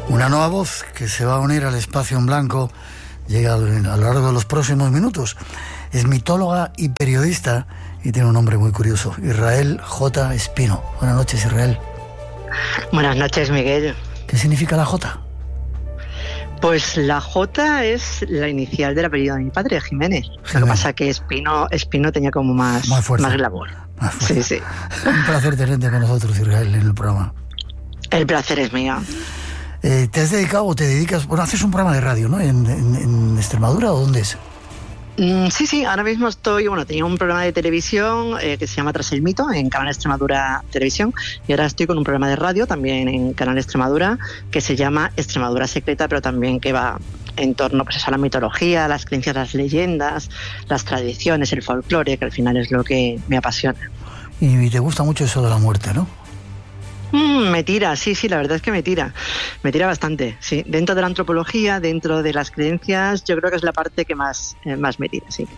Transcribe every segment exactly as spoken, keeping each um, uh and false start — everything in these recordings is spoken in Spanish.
Una nueva voz que se va a unir al espacio en blanco llega a lo largo de los próximos minutos. Es mitóloga y periodista y tiene un nombre muy curioso, Israel J. Espino. Buenas noches, Israel. Buenas noches, Miguel. ¿Qué significa la J? Pues la J es la inicial del apellido de mi padre, Jiménez. Jiménez. Lo que pasa es que Espino, Espino tenía como más, más, más glamour. Más sí, sí. Un placer tenerte con nosotros, Israel, en el programa. El placer es mío. Eh, ¿Te has dedicado o te dedicas? Bueno, haces un programa de radio, ¿no? ¿En, en, en Extremadura o dónde es? Mm, sí, sí, ahora mismo estoy, bueno, tenía un programa de televisión eh, que se llama Tras el Mito, en Canal Extremadura Televisión, y ahora estoy con un programa de radio también en Canal Extremadura, que se llama Extremadura Secreta, pero también que va en torno pues, a la mitología, las creencias, las leyendas, las tradiciones, el folclore, que al final es lo que me apasiona. Y te gusta mucho eso de la muerte, ¿no? Mm, me tira, sí, sí, la verdad es que me tira, me tira bastante, sí. Dentro de la antropología, dentro de las creencias, yo creo que es la parte que más, eh, más me tira, sí.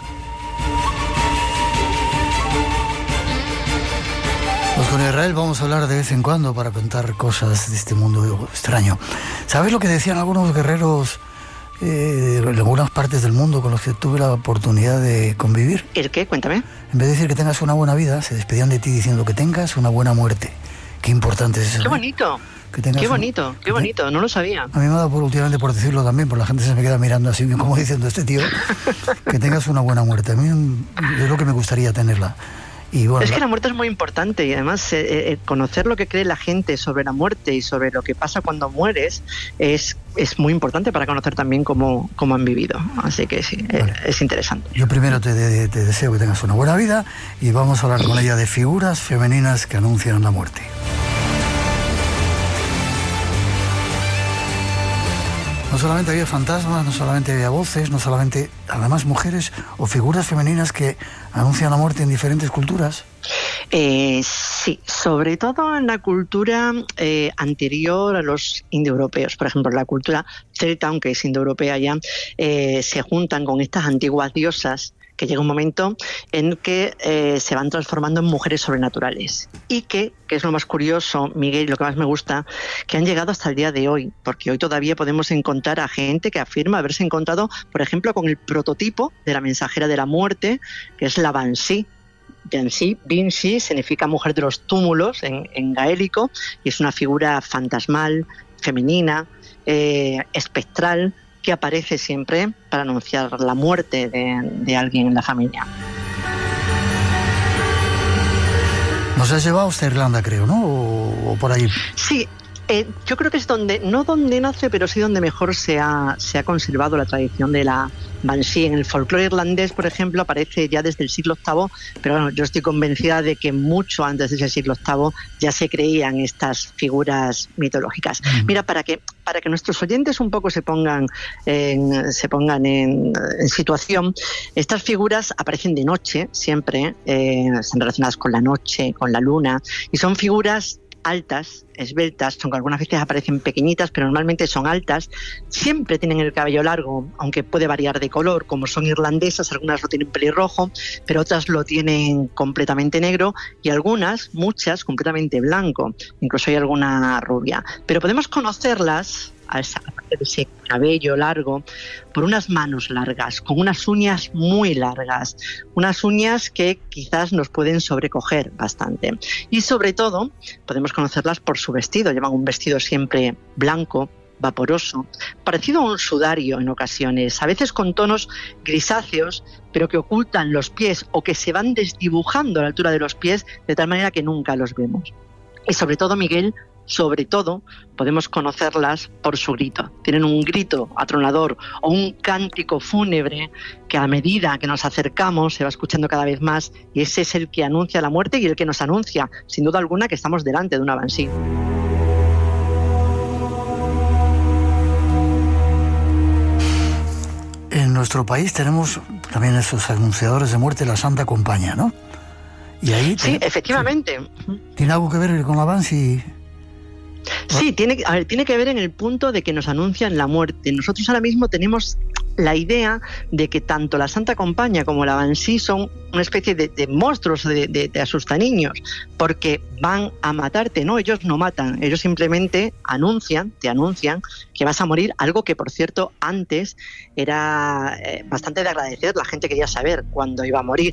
Pues con Israel vamos a hablar de vez en cuando para contar cosas de este mundo extraño. ¿Sabes lo que decían algunos guerreros eh, en algunas partes del mundo con los que tuve la oportunidad de convivir? ¿El qué? Cuéntame. En vez de decir que tengas una buena vida, se despedían de ti diciendo que tengas una buena muerte. Qué importante es eso. Qué bonito. Que qué un... bonito, qué bonito, no lo sabía. A mí me ha dado por últimamente por decirlo también, porque la gente se me queda mirando así, como diciendo este tío, que tengas una buena muerte. A mí es lo que me gustaría tenerla. Y bueno, es que la... la muerte es muy importante y además eh, eh, conocer lo que cree la gente sobre la muerte y sobre lo que pasa cuando mueres es, es muy importante para conocer también cómo, cómo han vivido. Así que sí, vale. eh, es interesante. Yo primero te, de, te deseo que tengas una buena vida y vamos a hablar con ella de figuras femeninas que anuncian la muerte. No solamente había fantasmas, no solamente había voces, no solamente, además, mujeres o figuras femeninas que anuncian la muerte en diferentes culturas. Eh, sí, sobre todo en la cultura eh, anterior a los indoeuropeos. Por ejemplo, la cultura celta, aunque es indoeuropea ya, eh, se juntan con estas antiguas diosas que llega un momento en que eh, se van transformando en mujeres sobrenaturales y que, que es lo más curioso, Miguel, lo que más me gusta, que han llegado hasta el día de hoy, porque hoy todavía podemos encontrar a gente que afirma haberse encontrado, por ejemplo, con el prototipo de la mensajera de la muerte, que es la Banshee. Banshee, Banshee significa mujer de los túmulos en, en gaélico y es una figura fantasmal, femenina, eh, espectral, que aparece siempre para anunciar la muerte de, de alguien en la familia. Nos has llevado hasta Irlanda, creo, ¿no? O, o por ahí. Sí, eh, yo creo que es donde, no donde nace, pero sí donde mejor se ha, se ha conservado la tradición de la Banshee. En el folclore irlandés, por ejemplo, aparece ya desde el siglo octavo, pero bueno, yo estoy convencida de que mucho antes de ese siglo octavo ya se creían estas figuras mitológicas. Mm. Mira, para que para que nuestros oyentes un poco se pongan en, se pongan en, en situación, estas figuras aparecen de noche siempre, eh, están relacionadas con la noche, con la luna, y son figuras altas, esbeltas, aunque algunas veces aparecen pequeñitas, pero normalmente son altas, siempre tienen el cabello largo, aunque puede variar de color, como son irlandesas, algunas lo tienen pelirrojo, pero otras lo tienen completamente negro y algunas, muchas, completamente blanco, incluso hay alguna rubia, pero podemos conocerlas a esa parte de ese cabello largo por unas manos largas, con unas uñas muy largas, unas uñas que quizás nos pueden sobrecoger bastante. Y sobre todo podemos conocerlas por su vestido. Llevan un vestido siempre blanco, vaporoso, parecido a un sudario en ocasiones, a veces con tonos grisáceos, pero que ocultan los pies o que se van desdibujando a la altura de los pies de tal manera que nunca los vemos. Y sobre todo, Miguel, sobre todo, podemos conocerlas por su grito. Tienen un grito atronador o un cántico fúnebre que a medida que nos acercamos se va escuchando cada vez más y ese es el que anuncia la muerte y el que nos anuncia, sin duda alguna, que estamos delante de una Banshee. En nuestro país tenemos también esos anunciadores de muerte, la Santa Compañía, ¿no? Y ahí sí, te... efectivamente. Sí. ¿Tiene algo que ver con la Banshee? Sí, tiene, a ver, tiene que ver en el punto de que nos anuncian la muerte. Nosotros ahora mismo tenemos la idea de que tanto la Santa Compaña como la Banshee son una especie de, de monstruos de, de, de asustaniños, porque van a matarte. No, ellos no matan, ellos simplemente anuncian, te anuncian que vas a morir, algo que, por cierto, antes era eh, bastante de agradecer, la gente quería saber cuándo iba a morir.